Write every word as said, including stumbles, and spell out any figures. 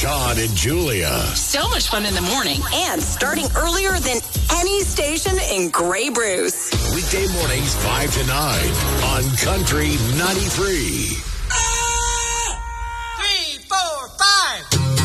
John and Julia. So much fun in the morning. And starting earlier than any station in Grey Bruce. Weekday mornings five to nine on Country ninety-three.